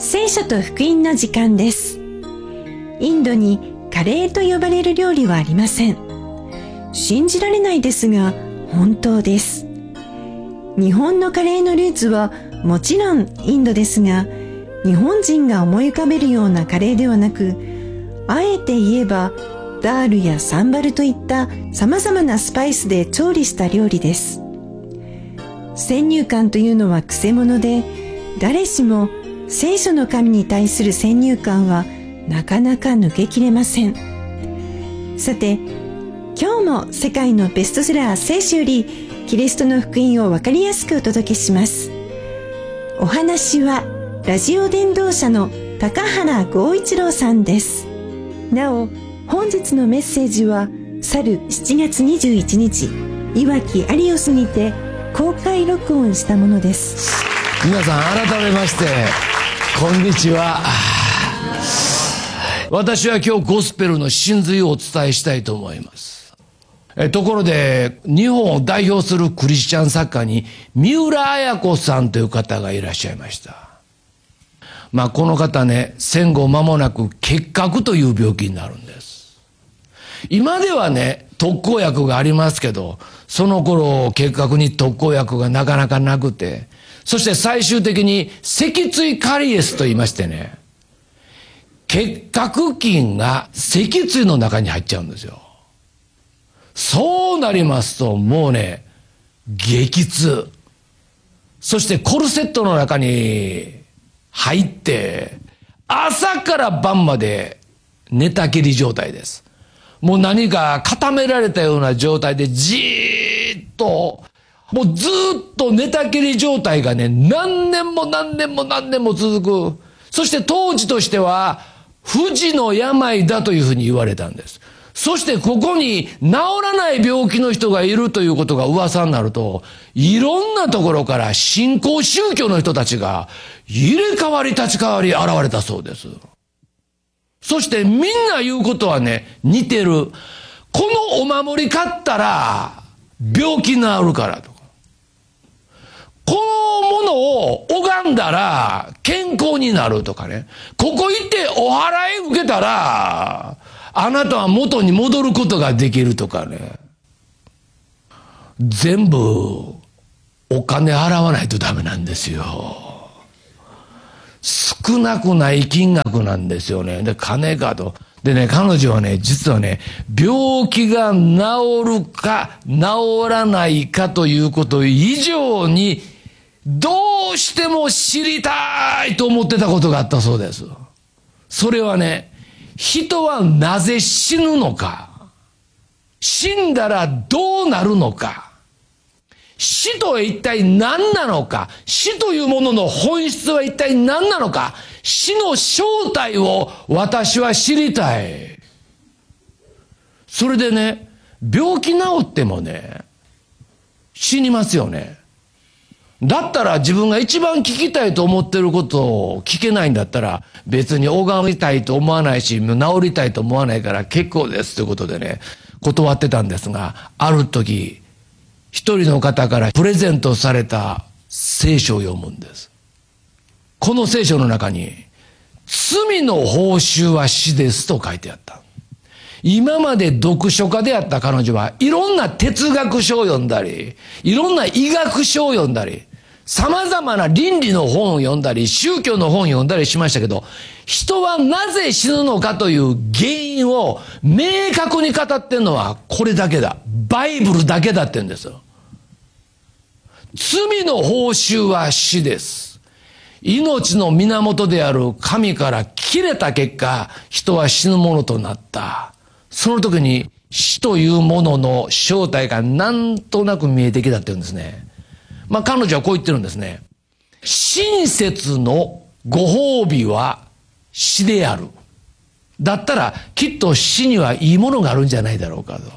聖書と福音の時間です。インドにカレーと呼ばれる料理はありません。信じられないですが本当です。日本のカレーのルーツはもちろんインドですが、日本人が思い浮かべるようなカレーではなく、あえて言えばダールやサンバルといった様々なスパイスで調理した料理です。先入観というのはくせ者で、誰しも聖書の神に対する先入観はなかなか抜けきれません。さて、今日も世界のベストセラー聖書よりキリストの福音をわかりやすくお届けします。お話はラジオ伝道者の高原剛一郎さんです。なお、本日のメッセージは去る7月21日、いわきアリオスにて公開録音したものです。 皆さん改めましてこんにちは。私は今日ゴスペルの真髄をお伝えしたいと思います。ところで日本を代表するクリスチャン作家に三浦綾子さんという方がいらっしゃいました。この方ね、戦後間もなく結核という病気になるんです。今ではね、特効薬がありますけど、その頃結核に特効薬がなかなかなくて、そして最終的に脊椎カリエスと言いましてね、結核菌が脊椎の中に入っちゃうんですよ。そうなりますともうね、激痛、そしてコルセットの中に入って朝から晩まで寝たきり状態です。もう何か固められたような状態でじーっと、もうずっと寝たきり状態がね、何年も続く。そして当時としては不治の病だというふうに言われたんです。そしてここに治らない病気の人がいるということが噂になると、いろんなところから新興宗教の人たちが入れ替わり立ち替わり現れたそうです。そしてみんな言うことはね、似てる。このお守り買ったら病気治るからとか、このものを拝んだら健康になるとかね、ここ行ってお祓い受けたらあなたは元に戻ることができるとかね、全部お金払わないとダメなんですよ。少なくない金額なんですよね。で、金かと。でね、彼女はね、実はね、病気が治るか治らないかということ以上にどうしても知りたいと思ってたことがあったそうです。それはね、人はなぜ死ぬのか、死んだらどうなるのか、死とは一体何なのか、死というものの本質は一体何なのか、死の正体を私は知りたい。それでね、病気治ってもね、死にますよね。だったら自分が一番聞きたいと思ってることを聞けないんだったら、別に拝みたいと思わないし、治りたいと思わないから結構ですということでね、断ってたんですが、ある時、一人の方からプレゼントされた聖書を読むんです。この聖書の中に、罪の報酬は死ですと書いてあった。今まで読書家であった彼女はいろんな哲学書を読んだり、いろんな医学書を読んだり、様々な倫理の本を読んだり、宗教の本を読んだりしましたけど、人はなぜ死ぬのかという原因を明確に語ってるのはこれだけだ。バイブルだけだって言うんですよ。罪の報酬は死です。命の源である神から切れた結果、人は死ぬものとなった。その時に死というものの正体がなんとなく見えてきたって言うんですね。彼女はこう言ってるんですね。親切のご褒美は死である。だったらきっと死にはいいものがあるんじゃないだろうかと。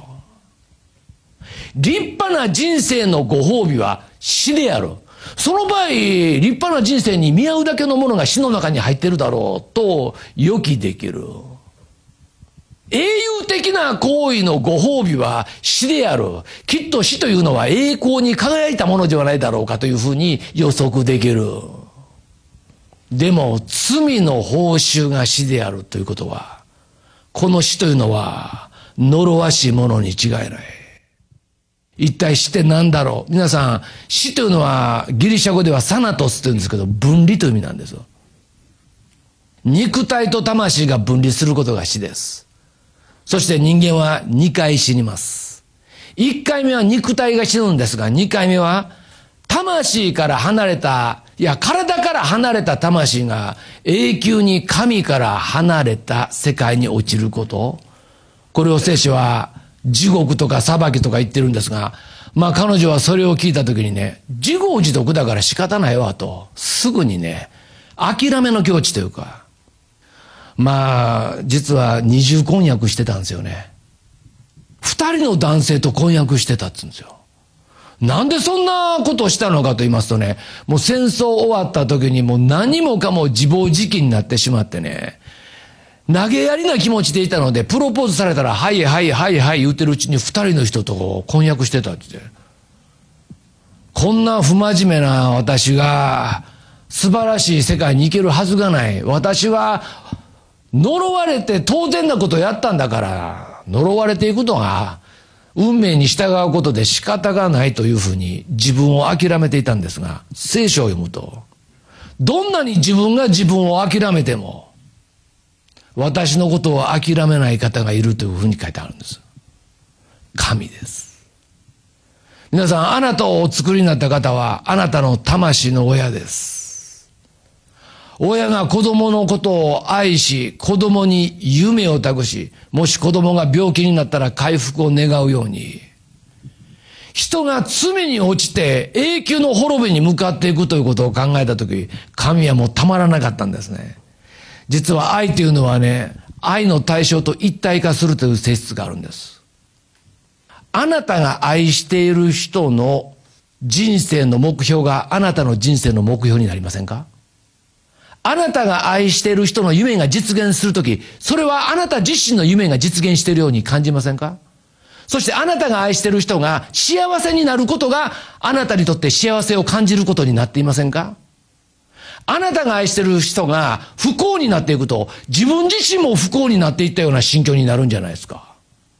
立派な人生のご褒美は死である。その場合、立派な人生に見合うだけのものが死の中に入ってるだろうと予期できる。英雄的な行為のご褒美は死である。きっと死というのは栄光に輝いたものではないだろうかというふうに予測できる。 でも罪の報酬が死であるということは、この死というのは呪わしいものに違いない。一体死って何だろう。皆さん、死というのはギリシャ語ではサナトスというんですけど、分離という意味なんですよ。肉体と魂が分離することが死です。そして人間は2回死にます。1回目は肉体が死ぬんですが、2回目は魂から離れた、体から離れた魂が永久に神から離れた世界に落ちること。これを聖書は地獄とか裁きとか言ってるんですが、彼女はそれを聞いたときにね、自業自得だから仕方ないわと、すぐにね、諦めの境地というか、実は二重婚約してたんですよね。2人の男性と婚約してたって言うんですよ。なんでそんなことをしたのかと言いますとね、もう戦争終わった時にもう何もかも自暴自棄になってしまってね、投げやりな気持ちでいたので、プロポーズされたら、はいはいはいはい言ってるうちに2人の人と婚約してたって言って。こんな不真面目な私が素晴らしい世界に行けるはずがない。私は呪われて当然なことをやったんだから、呪われていくのが運命に従うことで仕方がないというふうに自分を諦めていたんですが、聖書を読むと、どんなに自分が自分を諦めても、私のことを諦めない方がいるというふうに書いてあるんです。神です。皆さん、あなたをお作りになった方は、あなたの魂の親です。親が子供のことを愛し、子供に夢を託し、もし子供が病気になったら回復を願うように、人が罪に落ちて永久の滅びに向かっていくということを考えたとき、神はもうたまらなかったんですね。実は愛というのはね、愛の対象と一体化するという性質があるんです。あなたが愛している人の人生の目標があなたの人生の目標になりませんか？あなたが愛している人の夢が実現するとき、それはあなた自身の夢が実現しているように感じませんか？そしてあなたが愛している人が幸せになることがあなたにとって幸せを感じることになっていませんか？あなたが愛している人が不幸になっていくと、自分自身も不幸になっていったような心境になるんじゃないですか。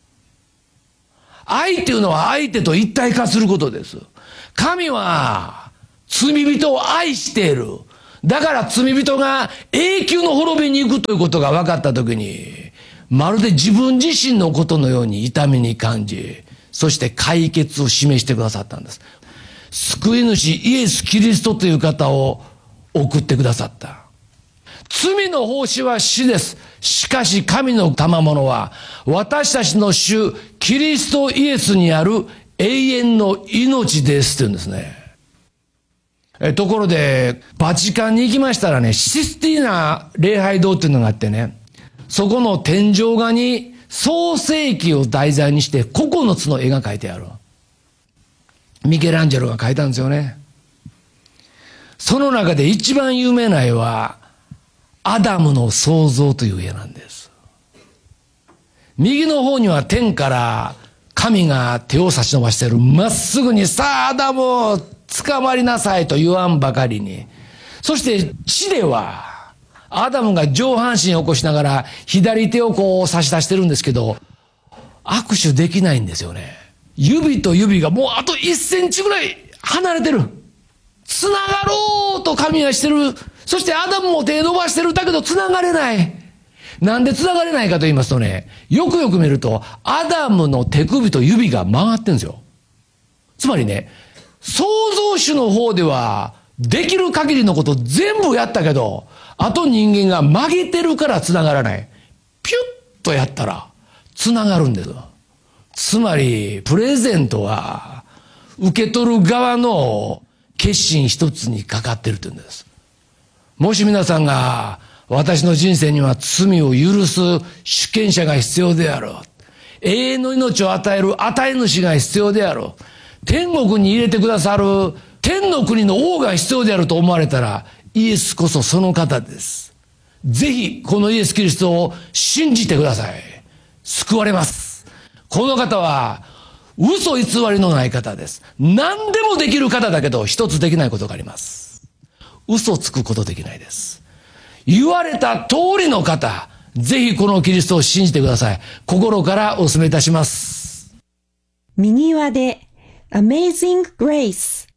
愛っていうのは相手と一体化することです。神は罪人を愛している。だから罪人が永久の滅びに行くということが分かったときに、まるで自分自身のことのように痛みに感じ、そして解決を示してくださったんです。救い主イエス・キリストという方を送ってくださった。罪の報酬は死です。しかし神の賜物は私たちの主キリストイエスにある永遠の命ですというんですね。ところでバチカンに行きましたらね、システィーナ礼拝堂っていうのがあってね、そこの天井画に創世記を題材にして9つの絵が描いてある。ミケランジェロが描いたんですよね。その中で一番有名な絵はアダムの創造という絵なんです。右の方には天から神が手を差し伸ばしている。まっすぐに、さあアダム捕まりなさいと言わんばかりに。そして地ではアダムが上半身を起こしながら左手をこう差し出してるんですけど、握手できないんですよね。指と指がもうあと1センチぐらい離れてる。繋がろうと神はしてる。そしてアダムも手伸ばしてる。だけど繋がれない。なんで繋がれないかと言いますとね、よくよく見るとアダムの手首と指が曲がってるんですよ。つまりね、創造主の方ではできる限りのこと全部やったけど、あと人間が曲げてるから繋がらない。ピュッとやったら繋がるんです。つまりプレゼントは受け取る側の決心一つにかかってるというんです。もし皆さんが私の人生には罪を許す主権者が必要である。永遠の命を与える与え主が必要である。天国に入れてくださる天の国の王が必要であると思われたら、イエスこそその方です。ぜひこのイエス・キリストを信じてください。救われます。この方は嘘偽りのない方です。何でもできる方だけど一つできないことがあります。嘘つくことできないです。 言われた通りの方、ぜひこのキリストを信じてください。心からお勧めいたします。 右輪で Amazing Grace